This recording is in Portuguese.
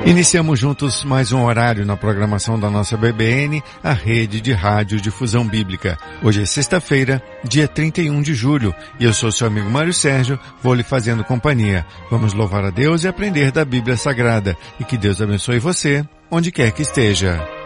Iniciamos juntos mais um horário na programação da nossa BBN, a rede de rádio difusão bíblica. Hoje é sexta-feira, dia 31 de julho, e eu sou seu amigo Mário Sérgio, vou lhe fazendo companhia. Vamos louvar a Deus e aprender da Bíblia Sagrada, e que Deus abençoe você, onde quer que esteja.